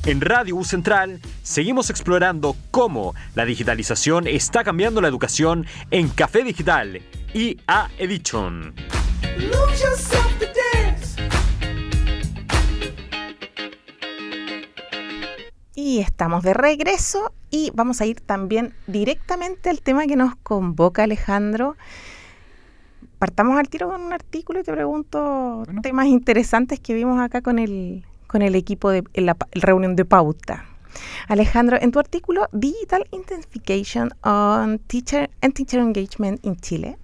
En Radio U Central seguimos explorando cómo la digitalización está cambiando la educación en Café Digital y A Edition. Y estamos de regreso y vamos a ir también directamente al tema que nos convoca Alejandro. Partamos al tiro con un artículo y te pregunto temas interesantes que vimos acá con el equipo de la reunión de pauta. Alejandro, en tu artículo Digital Intensification on Teacher and Teacher Engagement in Chile,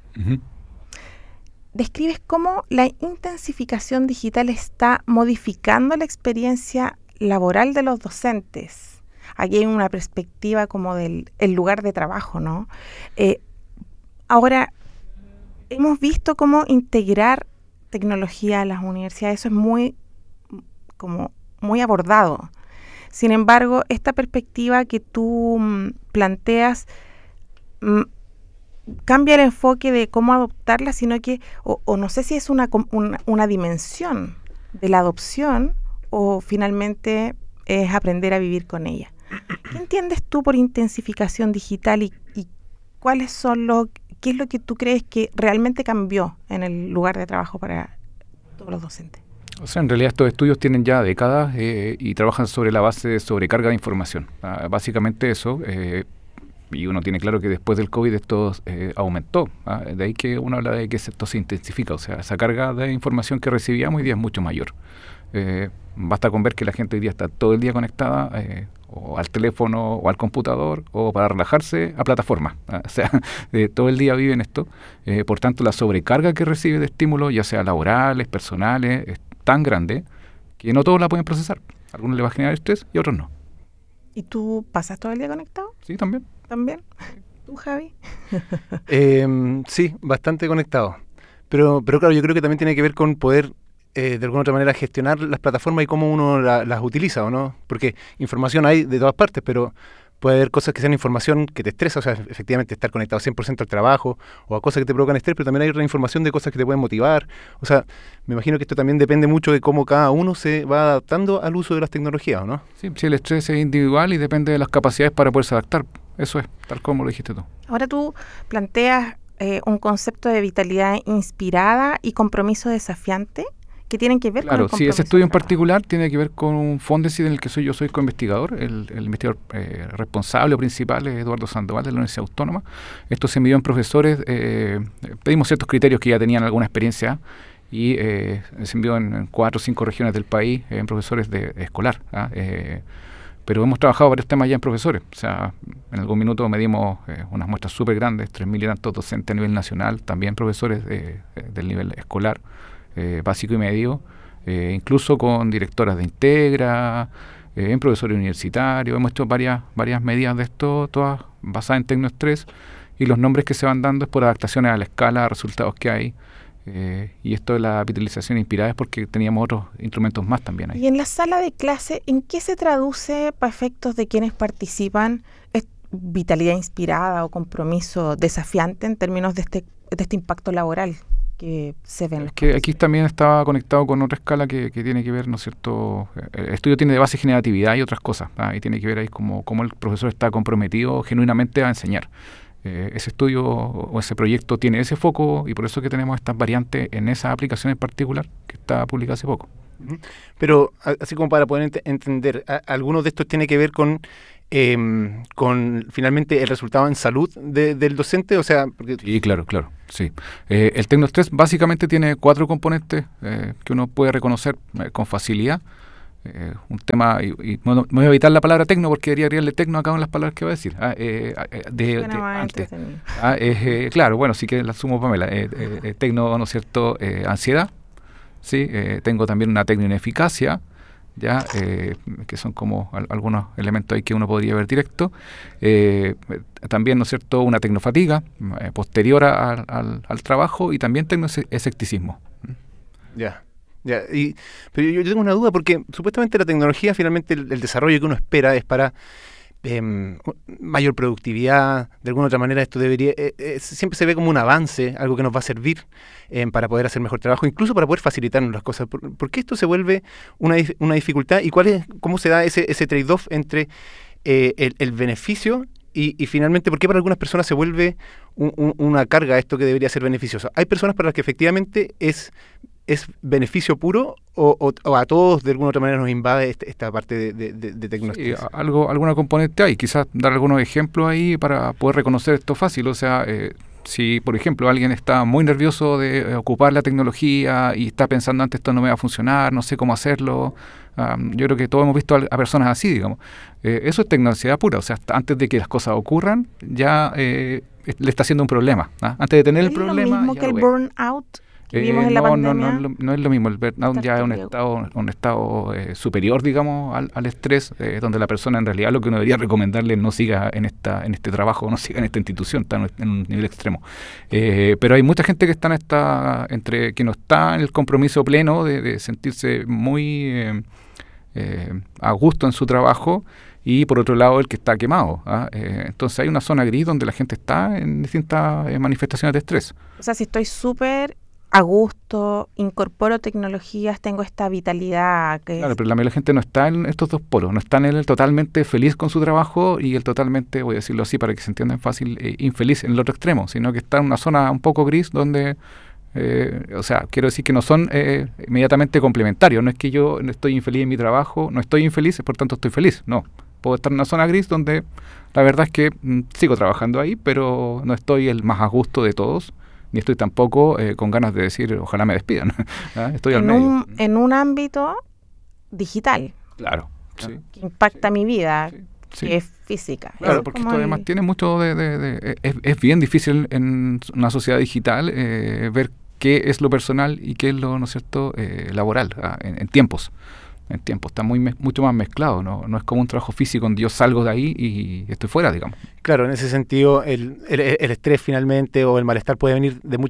describes cómo la intensificación digital está modificando la experiencia laboral de los docentes. Aquí hay una perspectiva como del el lugar de trabajo, ¿no? Ahora, hemos visto cómo integrar tecnología a las universidades, eso es muy abordado. Sin embargo, esta perspectiva que tú planteas cambia el enfoque de cómo adoptarla, sino que, o no sé si es una dimensión de la adopción o finalmente es aprender a vivir con ella. ¿Qué entiendes tú por intensificación digital y cuáles son qué es lo que tú crees que realmente cambió en el lugar de trabajo para todos los docentes? O sea, en realidad estos estudios tienen ya décadas y trabajan sobre la base de sobrecarga de información. Básicamente eso, y uno tiene claro que después del COVID esto aumentó. De ahí que uno habla de que esto se intensifica. O sea, esa carga de información que recibíamos hoy día es mucho mayor. Basta con ver que la gente hoy día está todo el día conectada o al teléfono o al computador o para relajarse a plataformas. O sea, todo el día viven esto. Por tanto, la sobrecarga que recibe de estímulos, ya sea laborales, personales, es tan grande que no todos la pueden procesar. A algunos les va a generar estrés y a otros no. ¿Y tú pasas todo el día conectado? Sí, también. ¿También? ¿Tú, Javi? Sí, bastante conectado. Pero claro, yo creo que también tiene que ver con poder de alguna otra manera gestionar las plataformas y cómo uno las utiliza, ¿o no? Porque información hay de todas partes, pero puede haber cosas que sean información que te estresa, o sea, efectivamente estar conectado 100% al trabajo o a cosas que te provocan estrés, pero también hay otra información de cosas que te pueden motivar. O sea, me imagino que esto también depende mucho de cómo cada uno se va adaptando al uso de las tecnologías, ¿o no? Sí, el estrés es individual y depende de las capacidades para poderse adaptar. Eso es, tal como lo dijiste tú. Ahora tú planteas un concepto de vitalidad inspirada y compromiso desafiante que tienen que ver con el compromiso. Claro, sí, ese estudio en particular tiene que ver con un Fondesit en el que yo soy coinvestigador. El investigador responsable o principal es Eduardo Sandoval de la Universidad Autónoma. Esto se midió en profesores, pedimos ciertos criterios que ya tenían alguna experiencia y se envió en 4 o 5 regiones del país en profesores de escolar. Pero hemos trabajado varios temas ya en profesores. O sea, en algún minuto medimos unas muestras súper grandes, 3.000 y tantos docentes a nivel nacional, también profesores del nivel escolar, básico y medio, incluso con directoras de Integra, en profesores universitarios. Hemos hecho varias medidas de esto, todas basadas en tecnoestrés, y los nombres que se van dando es por adaptaciones a la escala, a resultados que hay. Y esto de la vitalización inspirada es porque teníamos otros instrumentos más también ahí. Y en la sala de clase, ¿en qué se traduce para efectos de quienes participan vitalidad inspirada o compromiso desafiante en términos de este impacto laboral que se ven? Que aquí también estaba conectado con otra escala que tiene que ver, ¿no es cierto? El estudio tiene de base generatividad y otras cosas, y tiene que ver ahí cómo el profesor está comprometido genuinamente a enseñar. Ese estudio o ese proyecto tiene ese foco y por eso que tenemos estas variantes en esa aplicación en particular que está publicada hace poco. Pero así como para poder entender, ¿algunos de estos tiene que ver con finalmente el resultado en salud del docente? O sea, porque... Sí, claro, sí. El tecnoestrés básicamente tiene 4 componentes que uno puede reconocer con facilidad. Un tema, y no me voy a evitar la palabra tecno porque debería agregarle tecno a cada una de las palabras que voy a decir. Antes. Claro, bueno, sí que la sumo, Pamela. Tecno, ¿no es cierto? Ansiedad. Sí, tengo también una tecnoineficacia, ya que son como algunos elementos ahí que uno podría ver directo. También, ¿no es cierto?, una tecnofatiga posterior al trabajo y también tecnoescepticismo. Ya. Pero yo tengo una duda porque supuestamente la tecnología, finalmente el desarrollo que uno espera es para mayor productividad. De alguna otra manera esto debería siempre se ve como un avance, algo que nos va a servir para poder hacer mejor trabajo, incluso para poder facilitarnos las cosas. ¿Por qué esto se vuelve una dificultad y cómo se da ese trade-off entre el beneficio y finalmente por qué para algunas personas se vuelve una carga esto que debería ser beneficioso? Hay personas para las que efectivamente es beneficio puro o a todos de alguna otra manera nos invade esta parte de tecnología. Sí, alguna componente hay, quizás dar algunos ejemplos ahí para poder reconocer esto fácil. O sea, si por ejemplo alguien está muy nervioso de ocupar la tecnología y está pensando antes esto no me va a funcionar, no sé cómo hacerlo, yo creo que todos hemos visto a personas así, digamos. Eso es tecnoansiedad pura, o sea, hasta antes de que las cosas ocurran ya le está haciendo un problema. Antes de tener el problema... ¿Es lo mismo que el burnout que vimos en la pandemia? No es lo mismo. El burnout ya es un estado superior, digamos, al estrés, donde la persona en realidad lo que uno debería recomendarle no siga en este trabajo, no siga en esta institución, está en un nivel extremo. Pero hay mucha gente que está que no está en el compromiso pleno de sentirse muy a gusto en su trabajo, y por otro lado el que está quemado. Entonces hay una zona gris donde la gente está en distintas manifestaciones de estrés. O sea, si estoy súper a gusto, incorporo tecnologías, tengo esta vitalidad. Claro, pero la mayoría de la gente no está en estos dos polos, no está en el totalmente feliz con su trabajo y el totalmente, voy a decirlo así para que se entienda fácil, infeliz en el otro extremo, sino que está en una zona un poco gris donde, o sea, quiero decir que no son inmediatamente complementarios, no es que yo no estoy infeliz en mi trabajo, no estoy infeliz, por tanto estoy feliz, no. Puedo estar en una zona gris donde la verdad es que sigo trabajando ahí, pero no estoy el más a gusto de todos, ni estoy tampoco con ganas de decir ojalá me despidan. Estoy al medio. En un ámbito digital. Claro. Sí. Que impacta mi vida, sí. que es física. Claro, porque esto además tiene mucho es bien difícil en una sociedad digital ver qué es lo personal y qué es lo, ¿no es cierto?, laboral, en tiempos. Está mucho más mezclado, no es como un trabajo físico donde yo salgo de ahí y estoy fuera, digamos. Claro, en ese sentido el estrés finalmente o el malestar puede venir de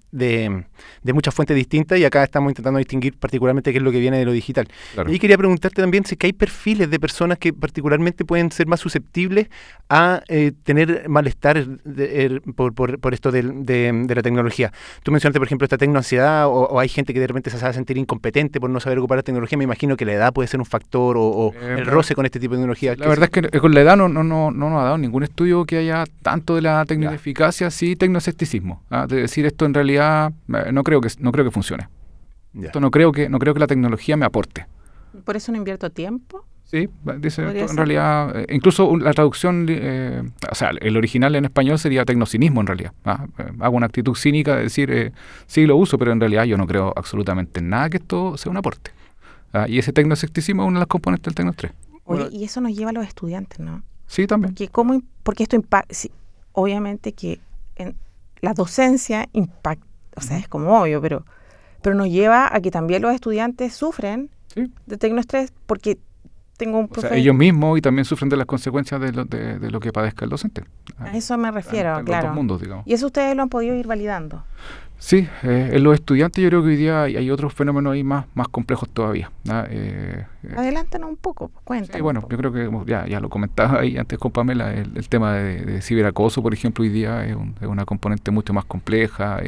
muchas fuentes distintas, y acá estamos intentando distinguir particularmente qué es lo que viene de lo digital. Claro. Y quería preguntarte también si que hay perfiles de personas que particularmente pueden ser más susceptibles a tener malestar por esto de la tecnología. Tú mencionaste, por ejemplo, esta tecnoansiedad, o hay gente que de repente se sabe sentir incompetente por no saber ocupar la tecnología. Me imagino que la edad puede ser un factor o el roce con este tipo de tecnología. La verdad es que con la edad no nos ha dado ningún estudio que haya tanto de la tecnoeficacia, sí tecnoescepticismo. De decir esto en realidad no creo que funcione. Esto no creo que la tecnología me aporte. ¿Por eso no invierto tiempo? Sí, dice esto, en realidad, incluso la traducción, o sea, el original en español sería tecnocinismo en realidad. Hago una actitud cínica de decir, sí lo uso, pero en realidad yo no creo absolutamente en nada que esto sea un aporte. Y ese tecnoescepticismo es una de las componentes del Tecnos 3. Oye, y eso nos lleva a los estudiantes, ¿no? Sí, también. Porque esto impacta, sí, obviamente que en la docencia impacta, o sea, es como obvio, pero nos lleva a que también los estudiantes sufren de tecnoestrés, porque tengo un profesor. O sea, ellos mismos y también sufren de las consecuencias de lo que padezca el docente. A eso me refiero, en claro. Los dos mundos, digamos. Y eso ustedes lo han podido ir validando. Sí, en los estudiantes yo creo que hoy día hay otros fenómenos ahí más complejos todavía. Adelántanos un poco, cuéntanos. Sí, bueno, yo creo que ya lo comentaba ahí antes con Pamela, el tema de ciberacoso, por ejemplo, hoy día es una componente mucho más compleja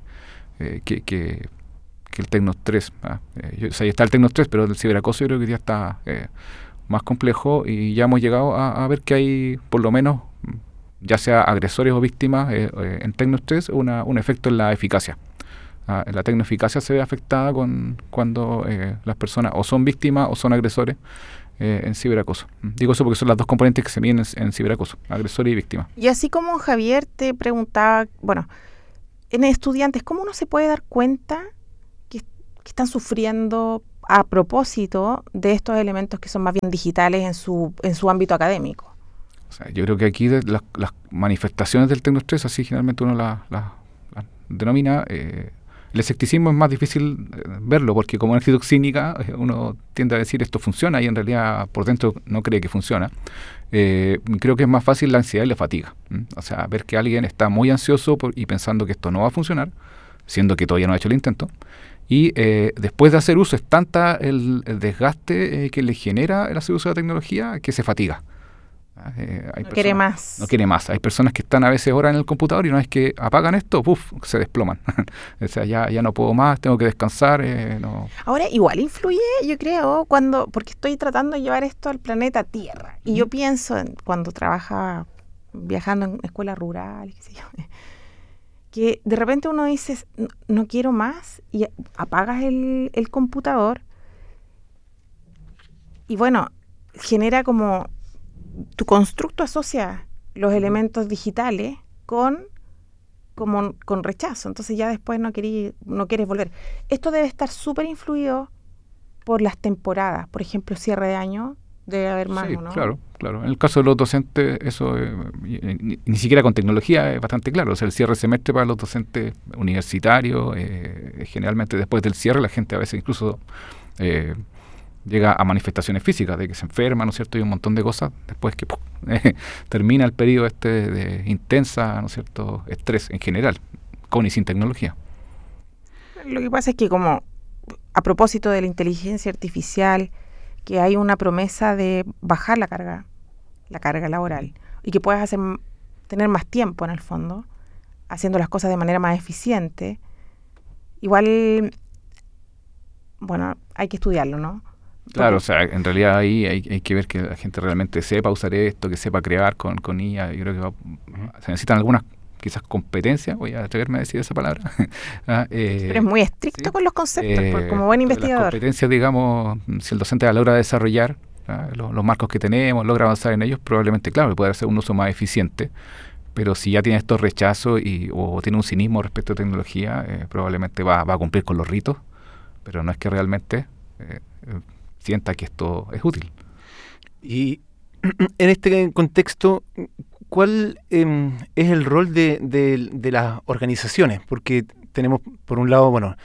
que el Tecnos 3. O sea, ya está el Tecnos 3, pero el ciberacoso yo creo que hoy día está más complejo, y ya hemos llegado a ver que hay, por lo menos, ya sea agresores o víctimas, en Tecnos 3, un efecto en la eficacia. La tecnoeficacia se ve afectada cuando las personas o son víctimas o son agresores en ciberacoso. Digo eso porque son las dos componentes que se miden en ciberacoso, agresor y víctima. Y así como Javier te preguntaba, bueno, en estudiantes, ¿cómo uno se puede dar cuenta que están sufriendo a propósito de estos elementos que son más bien digitales en su ámbito académico? O sea, yo creo que aquí las manifestaciones del Tecnos 3, así generalmente uno las denomina, el escepticismo es más difícil verlo, porque como una actitud cínica uno tiende a decir esto funciona y en realidad por dentro no cree que funciona. Creo que es más fácil la ansiedad y la fatiga. O sea, ver que alguien está muy ansioso y pensando que esto no va a funcionar, siendo que todavía no ha hecho el intento, y después de hacer uso es tanta el desgaste que le genera el hacer uso de la tecnología que se fatiga. No quiere más. No quiere más. Hay personas que están a veces horas en el computador y una vez que apagan esto, ¡puf!, se desploman. O sea, ya no puedo más, tengo que descansar. No. Ahora, igual influye, yo creo, porque estoy tratando de llevar esto al planeta Tierra. Y yo pienso, cuando trabajaba viajando en escuelas rurales, qué sé yo, que de repente uno dice, no quiero más, y apagas el computador, y bueno, genera como tu constructo asocia los elementos digitales con rechazo. Entonces ya después no quieres volver. Esto debe estar súper influido por las temporadas. Por ejemplo, cierre de año, debe haber más, Sí, ¿no? claro. En el caso de los docentes, eso ni siquiera con tecnología es bastante claro. O sea, el cierre de semestre para los docentes universitarios, generalmente después del cierre la gente a veces incluso llega a manifestaciones físicas, de que se enferma, ¿no es cierto? Y un montón de cosas, después que termina el periodo de intensa, ¿no es cierto?, estrés en general, con y sin tecnología. Lo que pasa es que como a propósito de la inteligencia artificial, que hay una promesa de bajar la carga laboral, y que puedas tener más tiempo en el fondo, haciendo las cosas de manera más eficiente, igual, bueno, hay que estudiarlo, ¿no? Claro, o sea, en realidad ahí hay que ver que la gente realmente sepa usar esto, que sepa crear con IA. Yo creo que se necesitan algunas quizás competencias, voy a atreverme a decir esa palabra. Pero es muy estricto, ¿sí?, con los conceptos, como buen investigador. Las competencias, digamos, si el docente logra desarrollar los marcos que tenemos, logra avanzar en ellos, probablemente, claro, puede hacer un uso más eficiente. Pero si ya tiene estos rechazos o tiene un cinismo respecto a tecnología, probablemente va a cumplir con los ritos, pero no es que realmente sienta que esto es útil. Y en este contexto, ¿cuál es el rol de las organizaciones? Porque tenemos, por un lado, bueno,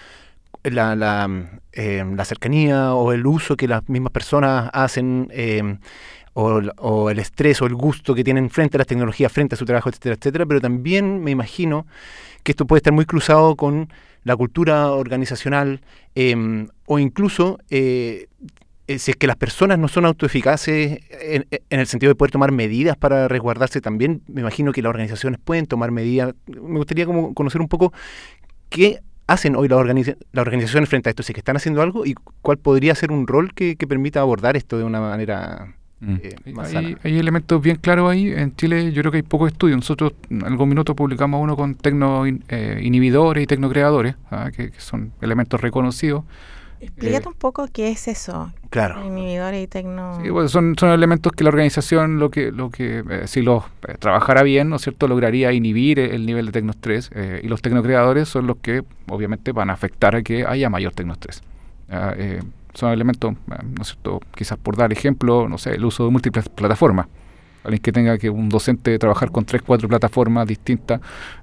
la cercanía o el uso que las mismas personas hacen, o el estrés o el gusto que tienen frente a las tecnologías, frente a su trabajo, etcétera, etcétera, pero también me imagino que esto puede estar muy cruzado con la cultura organizacional, o incluso si es que las personas no son autoeficaces en el sentido de poder tomar medidas para resguardarse también, me imagino que las organizaciones pueden tomar medidas. Me gustaría como conocer un poco qué hacen hoy las organizaciones frente a esto, si es que están haciendo algo, y cuál podría ser un rol que permita abordar esto de una manera más sana. Hay elementos bien claros ahí. En Chile yo creo que hay pocos estudios. Nosotros en algún minuto publicamos uno con tecno-inhibidores y tecnocreadores, que son elementos reconocidos. Explícate un poco qué es eso. Claro. Inhibidores y tecno. Sí, pues son elementos que la organización, si los trabajara bien, ¿no es cierto?, lograría inhibir el nivel de tecnoestrés, y los tecnocreadores son los que obviamente van a afectar a que haya mayor tecnoestrés. Son elementos, ¿no es cierto?, quizás por dar ejemplo, no sé, el uso de múltiples plataformas. Alguien que tenga que un docente trabajar con 3, 4 plataformas distintas,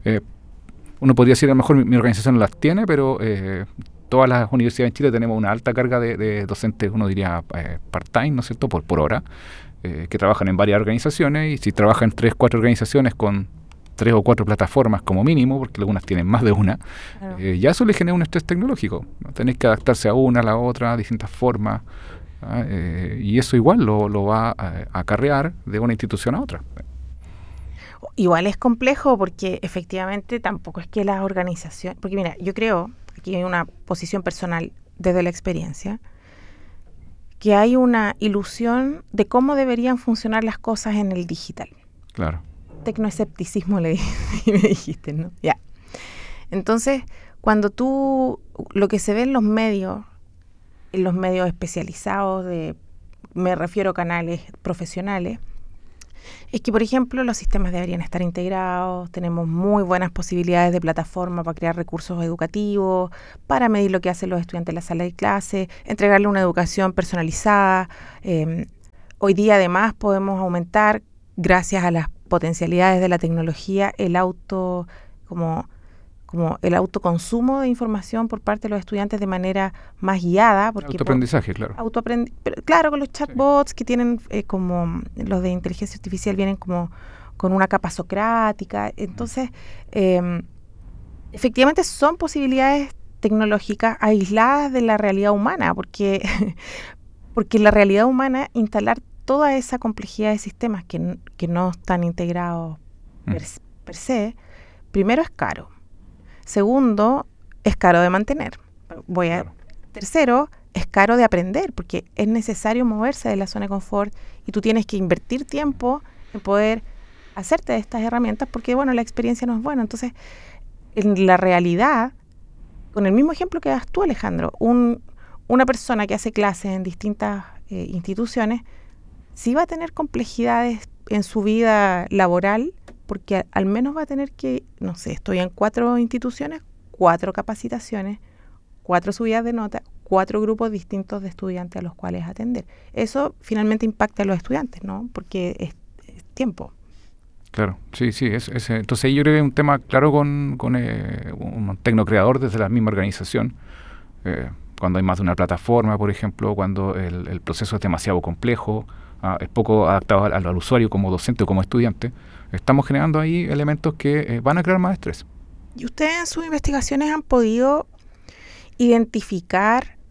uno podría decir a lo mejor mi organización no las tiene, pero todas las universidades en Chile tenemos una alta carga de docentes, uno diría part-time, ¿no es cierto?, por hora, que trabajan en varias organizaciones, y si trabajan en 3, 4 organizaciones con 3 o 4 plataformas como mínimo, porque algunas tienen más de una, claro, ya eso le genera un estrés tecnológico, ¿no? Tenéis que adaptarse a una, a la otra, a distintas formas, y eso igual lo va a acarrear de una institución a otra. Igual es complejo porque efectivamente tampoco es que las organizaciones, porque mira, yo creo, aquí hay una posición personal desde la experiencia, que hay una ilusión de cómo deberían funcionar las cosas en el digital. Claro. Tecnoescepticismo me dijiste, ¿no? Ya. Entonces, cuando lo que se ve en los medios especializados, me refiero a canales profesionales, es que, por ejemplo, los sistemas deberían estar integrados, tenemos muy buenas posibilidades de plataforma para crear recursos educativos, para medir lo que hacen los estudiantes en la sala de clase, entregarle una educación personalizada. Hoy día, además, podemos aumentar, gracias a las potencialidades de la tecnología, el autoconsumo de información por parte de los estudiantes de manera más guiada. Autoaprendizaje, claro. Claro, con los chatbots, sí, que tienen como los de inteligencia artificial vienen como con una capa socrática. Entonces, efectivamente son posibilidades tecnológicas aisladas de la realidad humana, porque en la realidad humana instalar toda esa complejidad de sistemas que no están integrados per se, primero es caro. Segundo, es caro de mantener. Tercero, es caro de aprender, porque es necesario moverse de la zona de confort y tú tienes que invertir tiempo en poder hacerte de estas herramientas, porque, bueno, la experiencia no es buena. Entonces, en la realidad, con el mismo ejemplo que das tú, Alejandro, una persona que hace clases en distintas instituciones, sí va a tener complejidades en su vida laboral, porque al menos va a tener que, no sé, estoy en 4 instituciones, 4 capacitaciones, 4 subidas de nota, 4 grupos distintos de estudiantes a los cuales atender. Eso finalmente impacta a los estudiantes, ¿no? Porque es tiempo. Claro, sí, entonces yo creo que es un tema claro con un tecnocreador desde la misma organización, cuando hay más de una plataforma, por ejemplo, cuando el proceso es demasiado complejo, es poco adaptado al usuario como docente o como estudiante, estamos generando ahí elementos que van a crear más estrés. ¿Y ustedes en sus investigaciones han podido identificar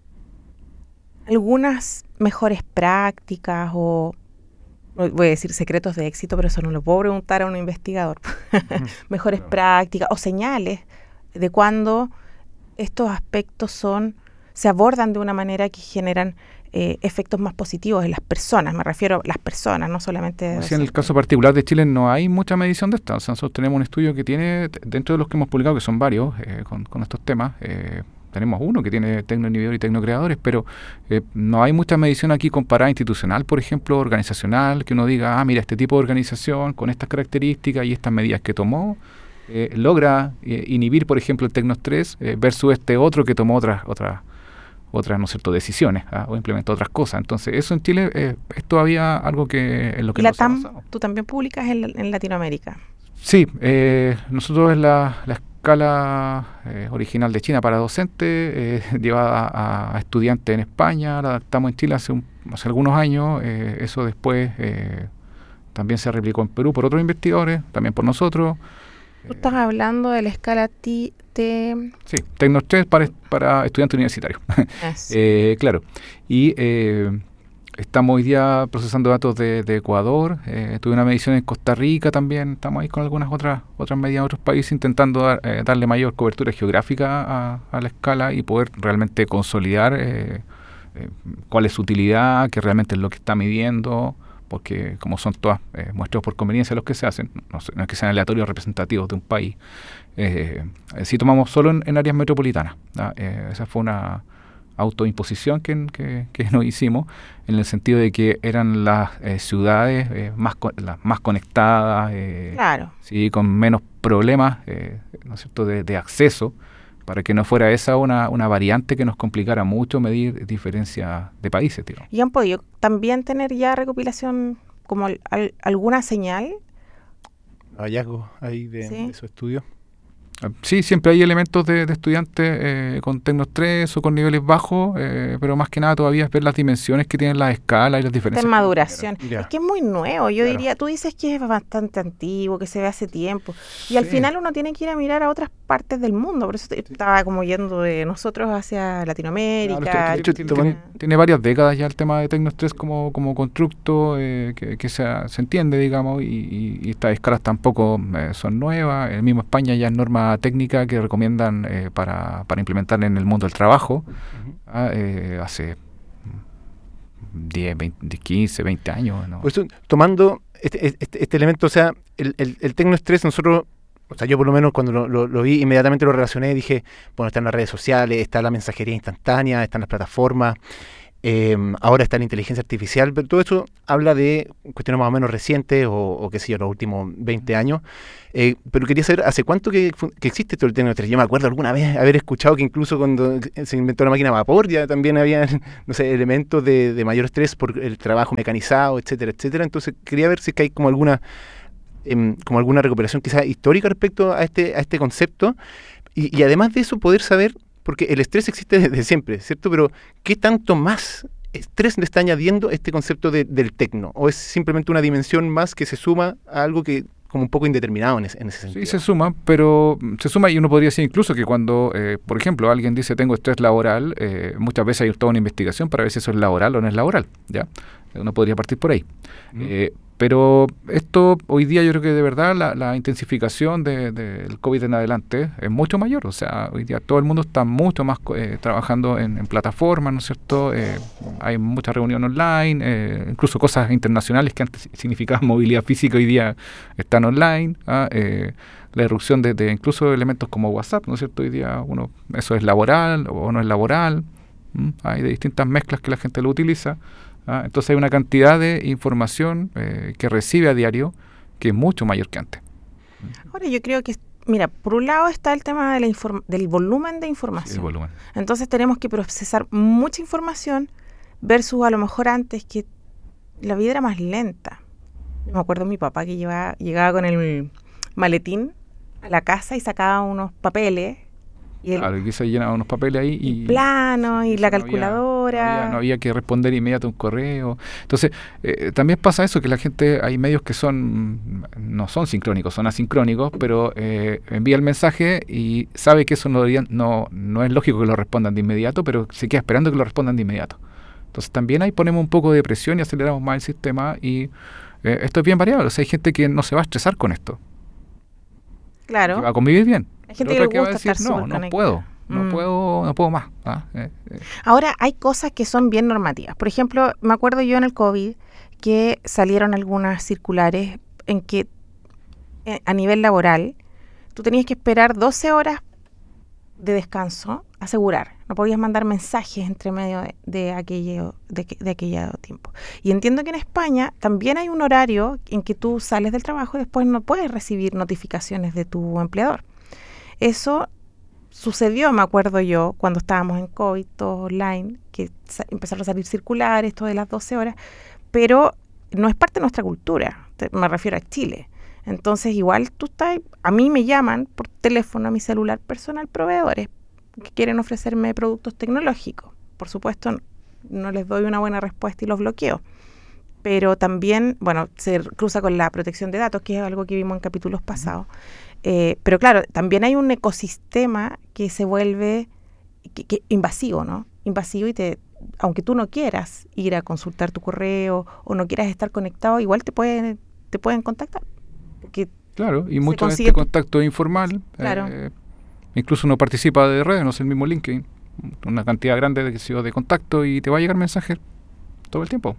algunas mejores prácticas o, voy a decir secretos de éxito, pero eso no lo puedo preguntar a un investigador, mejores prácticas o señales de cuando estos aspectos se abordan de una manera que generan efectos más positivos en las personas? Me refiero a las personas, no solamente... En el caso particular de Chile no hay mucha medición de esto. O sea, nosotros tenemos un estudio que tiene, dentro de los que hemos publicado, que son varios con estos temas, tenemos uno que tiene tecnoinhibidores y tecnocreadores, pero no hay mucha medición aquí comparada institucional, por ejemplo, organizacional, que uno diga, mira, este tipo de organización con estas características y estas medidas que tomó, logra inhibir, por ejemplo, el tecnoestrés versus este otro que tomó otras ¿no es cierto?, decisiones o implementó otras cosas. Entonces, eso en Chile es todavía algo que en lo que no se ha avanzado. ¿Tú también publicas en Latinoamérica? Sí, nosotros es la escala original de China para docentes, llevada a estudiantes en España, la adaptamos en Chile hace algunos años, eso después también se replicó en Perú por otros investigadores, también por nosotros. Tú estás hablando de la escala Sí, tecnoestrés para estudiantes universitarios. Claro. Y estamos hoy día procesando datos de Ecuador. Tuve una medición en Costa Rica también. Estamos ahí con algunas otras medidas en otros países intentando darle mayor cobertura geográfica a la escala y poder realmente consolidar cuál es su utilidad, qué realmente es lo que está midiendo, porque como son todas muestras por conveniencia los que se hacen, no es que sean aleatorios representativos de un país, si tomamos solo en áreas metropolitanas. Esa fue una autoimposición que nos hicimos, en el sentido de que eran las ciudades las más conectadas, claro, ¿sí?, con menos problemas ¿no es cierto?, de acceso, para que no fuera esa una variante que nos complicara mucho medir diferencias de países. Digamos. ¿Y han podido también tener ya recopilación, como alguna señal? Hallazgos ahí de esos estudios. Sí, siempre hay elementos de estudiantes con tecnoestrés o con niveles bajos, pero más que nada todavía es ver las dimensiones que tienen las escalas y las diferencias. De maduración. Ya. Es que es muy nuevo. Yo diría, tú dices que es bastante antiguo, que se ve hace tiempo. Y al final uno tiene que ir a mirar a otras partes del mundo. Por eso estaba como yendo de nosotros hacia Latinoamérica. Tiene varias décadas ya el tema de tecnoestrés como constructo, que se entiende, digamos, y estas escalas tampoco son nuevas. El mismo España ya es norma técnica que recomiendan para implementar en el mundo del trabajo hace 10, 20, 15, 20 años, ¿no? Pues, tomando este elemento, o sea, el tecnoestrés, nosotros, o sea, yo por lo menos cuando lo vi, inmediatamente lo relacioné y dije, bueno, está en las redes sociales, está la mensajería instantánea, están las plataformas, ahora está la inteligencia artificial, pero todo eso habla de cuestiones más o menos recientes o qué sé yo, los últimos 20 años. Pero quería saber, ¿hace cuánto que existe todo el tecnoestrés? Yo me acuerdo alguna vez haber escuchado que incluso cuando se inventó la máquina a vapor ya también había, no sé, elementos de mayor estrés por el trabajo mecanizado, etcétera, etcétera. Entonces quería ver si es que hay como alguna recuperación quizás histórica respecto a este concepto. Y además de eso, poder saber, porque el estrés existe desde siempre, ¿cierto? Pero ¿qué tanto más estrés le está añadiendo este concepto del tecno? ¿O es simplemente una dimensión más que se suma a algo que como un poco indeterminado en ese sentido? Sí, se suma, pero se suma, y uno podría decir incluso que cuando, por ejemplo, alguien dice tengo estrés laboral, muchas veces hay toda una investigación para ver si eso es laboral o no es laboral, ¿ya? Uno podría partir por ahí. Pero esto, hoy día yo creo que de verdad la intensificación del COVID en adelante es mucho mayor. O sea, hoy día todo el mundo está mucho más trabajando en plataformas, ¿no es cierto? Hay muchas reuniones online, incluso cosas internacionales que antes significaban movilidad física, hoy día están online. La irrupción de incluso elementos como WhatsApp, ¿no es cierto? Hoy día eso es laboral o no es laboral. Hay de distintas mezclas que la gente lo utiliza. Entonces hay una cantidad de información que recibe a diario que es mucho mayor que antes. Ahora yo creo que, mira, por un lado está el tema del volumen de información. Sí, el volumen. Entonces tenemos que procesar mucha información versus a lo mejor antes que la vida era más lenta. Me acuerdo de mi papá que llegaba con el maletín a la casa y sacaba unos papeles. Claro, y que se llenaba unos papeles ahí y plano y la calculadora. No había que responder inmediato un correo. Entonces, también pasa eso, que la gente, hay medios que no son sincrónicos, son asincrónicos, pero envía el mensaje y sabe que eso no es lógico que lo respondan de inmediato, pero se queda esperando que lo respondan de inmediato. Entonces también ahí ponemos un poco de presión y aceleramos más el sistema y esto es bien variable. O sea, hay gente que no se va a estresar con esto. Claro. Que va a convivir bien. Hay gente que le gusta decir, estar no puedo más. Ahora, hay cosas que son bien normativas. Por ejemplo, me acuerdo yo en el COVID que salieron algunas circulares en que a nivel laboral tú tenías que esperar 12 horas de descanso, asegurar. No podías mandar mensajes entre medio de aquello tiempo. Y entiendo que en España también hay un horario en que tú sales del trabajo y después no puedes recibir notificaciones de tu empleador. Eso sucedió, me acuerdo yo, cuando estábamos en COVID, todo online, que empezaron a salir circulares, esto de las 12 horas, pero no es parte de nuestra cultura, me refiero a Chile. Entonces, igual a mí me llaman por teléfono a mi celular personal proveedores que quieren ofrecerme productos tecnológicos. Por supuesto, no les doy una buena respuesta y los bloqueo. Pero también, se cruza con la protección de datos, que es algo que vimos en capítulos pasados. Pero claro, también hay un ecosistema que se vuelve que invasivo, ¿no? Invasivo y aunque tú no quieras ir a consultar tu correo o no quieras estar conectado, igual te pueden contactar. Claro, y mucho de este contacto es informal. Claro. Incluso uno participa de redes, no es el mismo LinkedIn, una cantidad grande de contacto y te va a llegar mensajes todo el tiempo.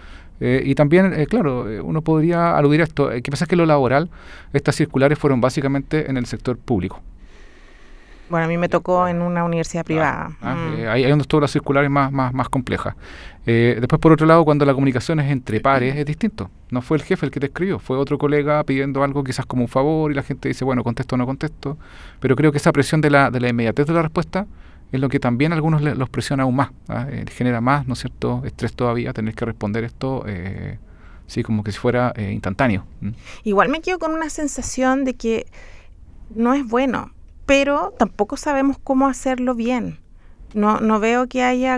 Y también, uno podría aludir a esto. ¿Qué pasa? Es que lo laboral, estas circulares fueron básicamente en el sector público. Bueno, a mí me tocó en una universidad privada. Ahí es donde estuvo las circulares más complejas. Después, por otro lado, cuando la comunicación es entre pares, es distinto. No fue el jefe el que te escribió, fue otro colega pidiendo algo quizás como un favor y la gente dice, bueno, contesto o no contesto. Pero creo que esa presión de la inmediatez de la respuesta es lo que también a algunos los presiona aún más. Genera más, ¿no es cierto?, estrés todavía, tener que responder esto, sí, como que si fuera instantáneo. Igual me quedo con una sensación de que no es bueno, pero tampoco sabemos cómo hacerlo bien. No veo que haya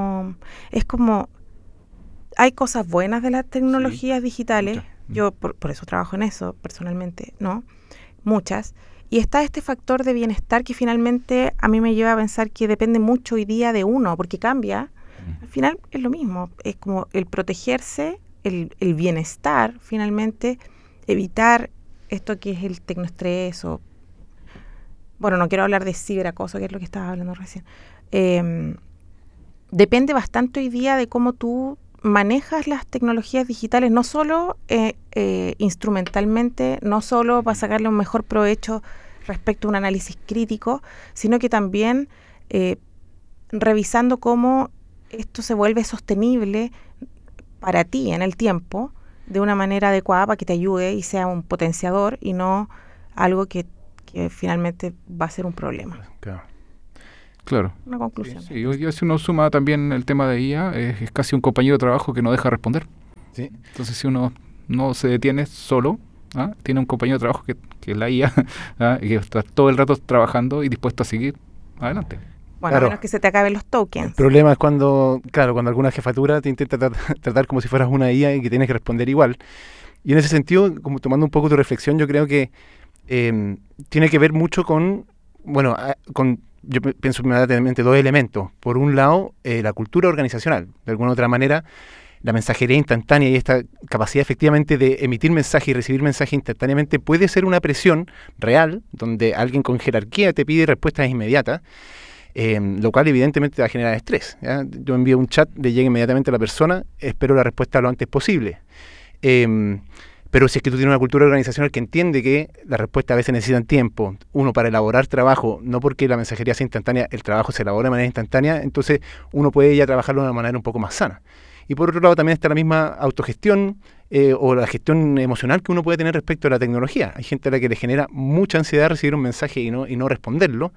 hay cosas buenas de las tecnologías digitales. Muchas. Yo por eso trabajo en eso personalmente, ¿no? Muchas. Y está este factor de bienestar que finalmente a mí me lleva a pensar que depende mucho hoy día de uno, porque cambia. Al final es lo mismo, es como el protegerse, el bienestar, finalmente, evitar esto que es el tecnoestrés o... Bueno, no quiero hablar de ciberacoso, que es lo que estaba hablando recién. Depende bastante hoy día de cómo tú manejas las tecnologías digitales, no solo instrumentalmente, no solo para sacarle un mejor provecho respecto a un análisis crítico, sino que también revisando cómo esto se vuelve sostenible para ti en el tiempo, de una manera adecuada para que te ayude y sea un potenciador y no algo que finalmente va a ser un problema. Claro. Una conclusión. Sí, hoy día si uno suma también el tema de IA, es casi un compañero de trabajo que no deja responder. Sí. Entonces si uno no se detiene solo, tiene un compañero de trabajo que es la IA, y que está todo el rato trabajando y dispuesto a seguir adelante. Bueno, a menos que se te acaben los tokens. El problema es cuando alguna jefatura te intenta tratar como si fueras una IA y que tienes que responder igual. Y en ese sentido, como tomando un poco tu reflexión, yo creo que tiene que ver mucho con yo pienso inmediatamente dos elementos. Por un lado, la cultura organizacional. De alguna u otra manera, la mensajería instantánea y esta capacidad efectivamente de emitir mensaje y recibir mensaje instantáneamente puede ser una presión real, donde alguien con jerarquía te pide respuestas inmediatas, lo cual evidentemente te va a generar estrés, ¿ya? Yo envío un chat, le llega inmediatamente a la persona, espero la respuesta lo antes posible. Pero si es que tú tienes una cultura organizacional que entiende que las respuestas a veces necesitan tiempo, uno para elaborar trabajo, no porque la mensajería sea instantánea, el trabajo se elabora de manera instantánea, entonces uno puede ya trabajarlo de una manera un poco más sana. Y por otro lado también está la misma autogestión o la gestión emocional que uno puede tener respecto a la tecnología. Hay gente a la que le genera mucha ansiedad recibir un mensaje y no responderlo.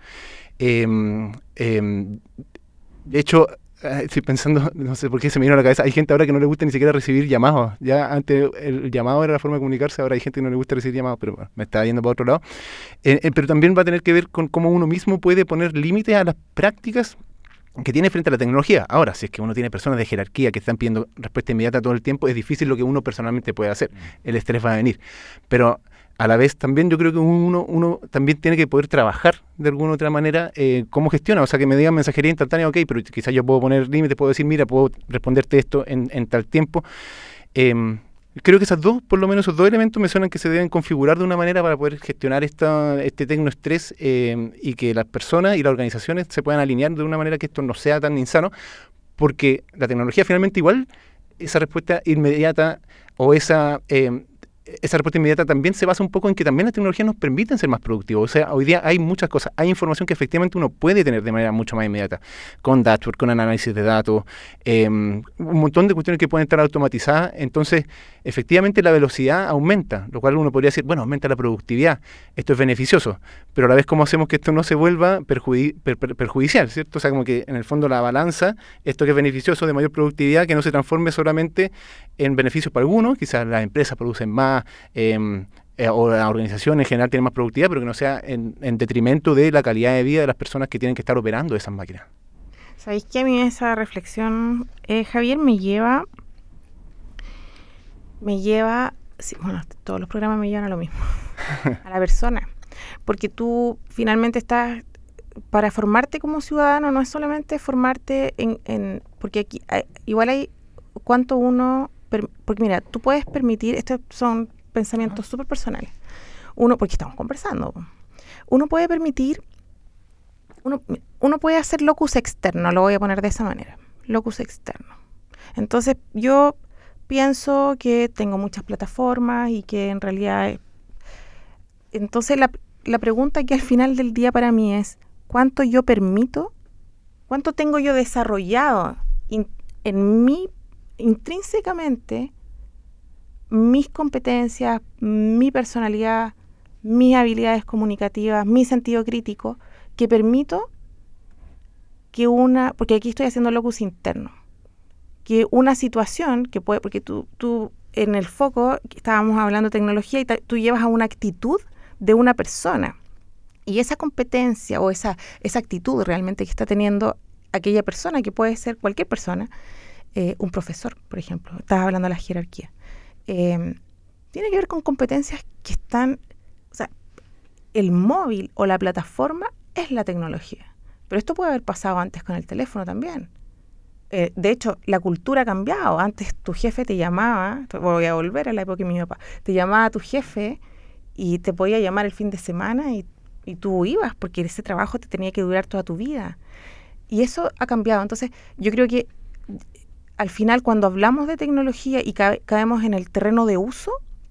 De hecho, estoy pensando, no sé por qué se me vino a la cabeza, hay gente ahora que no le gusta ni siquiera recibir llamados. Ya antes el llamado era la forma de comunicarse, ahora hay gente que no le gusta recibir llamados, pero bueno, me estaba yendo para otro lado. Pero también va a tener que ver con cómo uno mismo puede poner límites a las prácticas que tiene frente a la tecnología. Ahora, si es que uno tiene personas de jerarquía que están pidiendo respuesta inmediata todo el tiempo, es difícil lo que uno personalmente puede hacer. El estrés va a venir. Pero a la vez también yo creo que uno también tiene que poder trabajar de alguna otra manera cómo gestiona. O sea, que me digan mensajería instantánea, ok, pero quizás yo puedo poner límites, puedo decir, mira, puedo responderte esto en tal tiempo. Creo que por lo menos esos dos elementos me suenan que se deben configurar de una manera para poder gestionar este tecnoestrés y que las personas y las organizaciones se puedan alinear de una manera que esto no sea tan insano, porque la tecnología finalmente igual, esa respuesta inmediata o esa respuesta inmediata también se basa un poco en que también las tecnologías nos permiten ser más productivos. O sea, hoy día hay muchas cosas, hay información que efectivamente uno puede tener de manera mucho más inmediata, con dashboard, con análisis de datos, un montón de cuestiones que pueden estar automatizadas. Entonces, efectivamente la velocidad aumenta, lo cual uno podría decir, bueno, aumenta la productividad, esto es beneficioso, pero a la vez, ¿cómo hacemos que esto no se vuelva perjudicial, ¿cierto? O sea, como que en el fondo la balanza, esto que es beneficioso de mayor productividad, que no se transforme solamente en beneficios para algunos, quizás las empresas producen más, o la organización en general tiene más productividad, pero que no sea en detrimento de la calidad de vida de las personas que tienen que estar operando esas máquinas. ¿Sabéis que a mí esa reflexión, Javier, me lleva, sí, bueno, todos los programas me llevan a lo mismo, a la persona, porque tú finalmente estás, para formarte como ciudadano, no es solamente formarte porque aquí igual hay cuánto uno, porque mira, tú puedes permitir, estos son pensamientos súper personales, porque estamos conversando, uno puede permitir, uno puede hacer locus externo, lo voy a poner de esa manera, locus externo. Entonces yo pienso que tengo muchas plataformas y que en realidad, entonces la pregunta que al final del día para mí es, ¿cuánto yo permito? ¿Cuánto tengo yo desarrollado en mí intrínsecamente mis competencias, mi personalidad, mis habilidades comunicativas, mi sentido crítico, que permito que porque aquí estoy haciendo locus interno, que una situación que puede, porque tú en el foco, estábamos hablando de tecnología y tú llevas a una actitud de una persona, y esa competencia o esa actitud realmente que está teniendo aquella persona, que puede ser cualquier persona, un profesor, por ejemplo, estabas hablando de la jerarquía, tiene que ver con competencias que están, o sea, el móvil o la plataforma es la tecnología, pero esto puede haber pasado antes con el teléfono también. De hecho, la cultura ha cambiado. Antes tu jefe te llamaba, voy a volver a la época de mi papá, te llamaba tu jefe y te podía llamar el fin de semana y tú ibas porque ese trabajo te tenía que durar toda tu vida. Y eso ha cambiado. Entonces, yo creo que al final, cuando hablamos de tecnología y caemos en el terreno de uso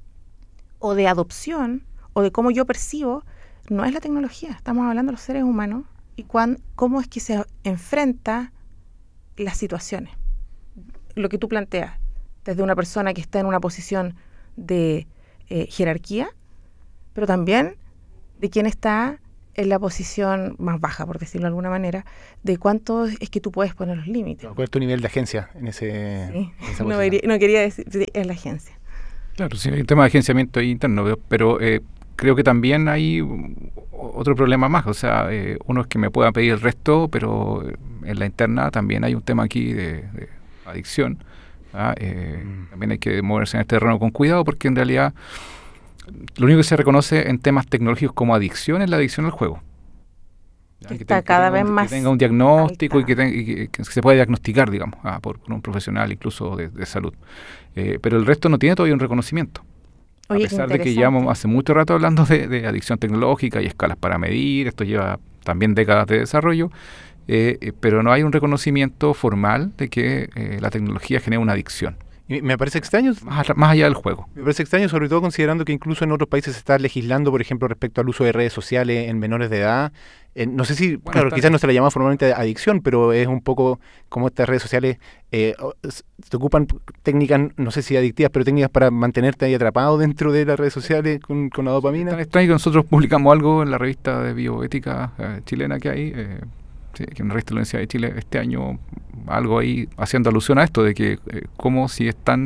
o de adopción o de cómo yo percibo, no es la tecnología, estamos hablando de los seres humanos y cómo es que se enfrenta las situaciones. Lo que tú planteas, desde una persona que está en una posición de jerarquía, pero también de quien está en la posición más baja, por decirlo de alguna manera, de cuánto es que tú puedes poner los límites. ¿Cuál es tu nivel de agencia en esa posición? No quería decir, es la agencia. Claro, sí, hay un tema de agenciamiento interno, pero creo que también hay otro problema más. O sea, uno es que me pueda pedir el resto, pero en la interna también hay un tema aquí de adicción. También hay que moverse en este terreno con cuidado, porque en realidad lo único que se reconoce en temas tecnológicos como adicción es la adicción al juego. Está cada vez más que tenga un diagnóstico alta. y que se pueda diagnosticar, digamos, por un profesional incluso de salud. Pero el resto no tiene todavía un reconocimiento. Oye, A pesar de que llevamos hace mucho rato hablando de adicción tecnológica y escalas para medir, esto lleva también décadas de desarrollo, pero no hay un reconocimiento formal de que la tecnología genera una adicción. Y me parece extraño. Más allá del juego. Me parece extraño, sobre todo considerando que incluso en otros países se está legislando, por ejemplo, respecto al uso de redes sociales en menores de edad. No sé si, claro, quizás no se le llama formalmente adicción, pero es un poco como estas redes sociales se ocupan técnicas, no sé si adictivas, pero técnicas para mantenerte ahí atrapado dentro de las redes sociales con la dopamina. Tan extraño que nosotros publicamos algo en la revista de bioética chilena que hay, que en la revista de la Universidad de Chile este año, algo ahí haciendo alusión a esto de que como si es tan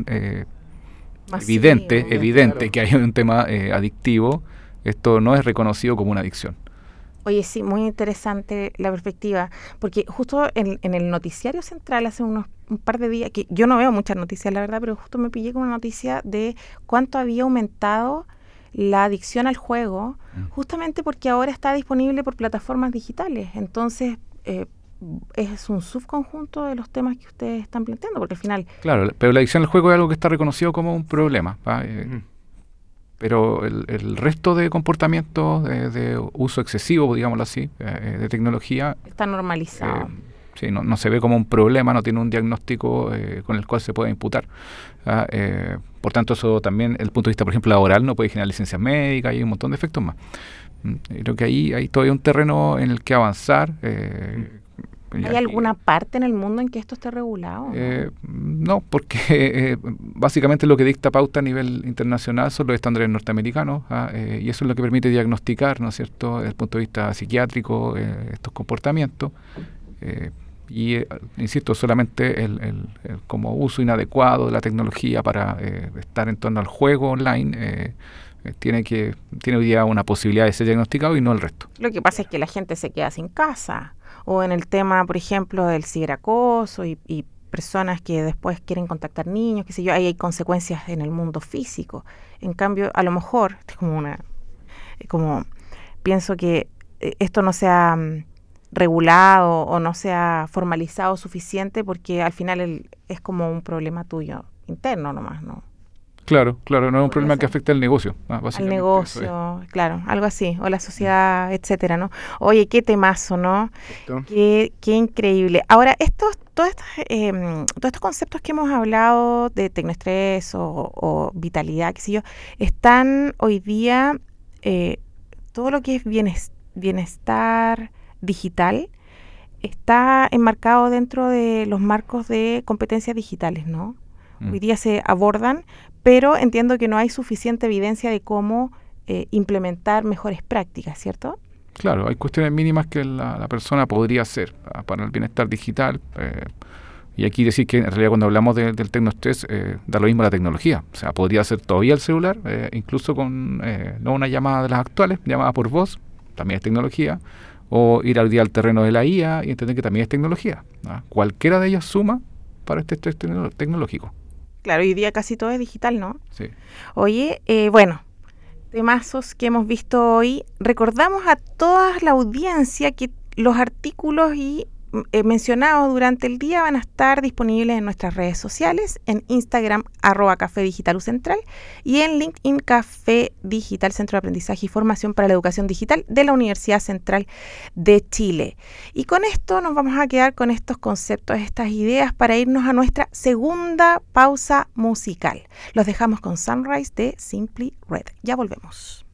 evidente claro, que hay un tema adictivo, esto no es reconocido como una adicción. Oye, sí, muy interesante la perspectiva, porque justo en el noticiario central hace un par de días, que yo no veo muchas noticias, la verdad, pero justo me pillé con una noticia de cuánto había aumentado la adicción al juego, justamente porque ahora está disponible por plataformas digitales. Entonces, es un subconjunto de los temas que ustedes están planteando, porque al final... Claro, pero la adicción al juego es algo que está reconocido como un problema, ¿va? Pero el resto de comportamientos de uso excesivo, digámoslo así, de tecnología... Está normalizado. Sí, no se ve como un problema, no tiene un diagnóstico con el cual se pueda imputar. Por tanto, eso también, desde el punto de vista, por ejemplo, laboral, no puede generar licencias médicas y un montón de efectos más. Creo que ahí hay todavía un terreno en el que avanzar. ¿Hay alguna parte en el mundo en que esto esté regulado? No, porque básicamente lo que dicta pauta a nivel internacional son los estándares norteamericanos, y eso es lo que permite diagnosticar, ¿no es cierto?, desde el punto de vista psiquiátrico, estos comportamientos. Insisto, solamente el como uso inadecuado de la tecnología para estar en torno al juego online tiene hoy día una posibilidad de ser diagnosticado y no el resto. Lo que pasa es que la gente se queda sin casa, o en el tema, por ejemplo, del ciberacoso y personas que después quieren contactar niños, qué sé yo, ahí hay consecuencias en el mundo físico. En cambio, a lo mejor, como pienso que esto no sea regulado o no sea formalizado suficiente, porque al final es como un problema tuyo interno nomás, ¿no? Claro, no es un problema que afecta al negocio. Al negocio, claro, algo así, o la sociedad, etcétera, ¿no? Oye, qué temazo, ¿no? Qué increíble. Ahora, todos estos conceptos que hemos hablado de tecnoestrés o vitalidad, qué sé yo, están hoy día, todo lo que es bienestar digital, está enmarcado dentro de los marcos de competencias digitales, ¿no? Hoy día se abordan, pero entiendo que no hay suficiente evidencia de cómo implementar mejores prácticas, ¿cierto? Claro, hay cuestiones mínimas que la persona podría hacer para el bienestar digital. Y aquí decir que en realidad cuando hablamos del tecnoestrés, da lo mismo la tecnología. O sea, podría ser todavía el celular, incluso con no una llamada de las actuales, llamada por voz, también es tecnología, o ir al día al terreno de la IA y entender que también es tecnología. Cualquiera de ellas suma para este estrés tecnológico. Claro, hoy día casi todo es digital, ¿no? Sí. Oye, bueno, temazos que hemos visto hoy. Recordamos a toda la audiencia que los artículos mencionados durante el día van a estar disponibles en nuestras redes sociales, en Instagram, @Café Digital Central, y en LinkedIn, Café Digital, Centro de Aprendizaje y Formación para la Educación Digital de la Universidad Central de Chile. Y con esto nos vamos a quedar con estos conceptos, estas ideas, para irnos a nuestra segunda pausa musical. Los dejamos con Sunrise de Simply Red. Ya volvemos.